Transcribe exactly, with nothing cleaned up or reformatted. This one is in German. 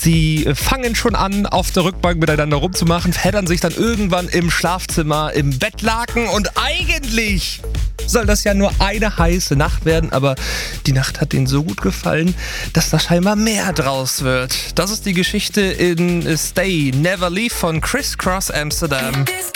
Sie fangen schon an, auf der Rückbank miteinander rumzumachen, verheddern sich dann irgendwann im Schlafzimmer, im Bettlaken und eigentlich soll das ja nur eine heiße Nacht werden, aber die Nacht hat denen so gut gefallen, dass da scheinbar mehr draus wird. Das ist die Geschichte in Stay Never Leave von Criss Cross Amsterdam.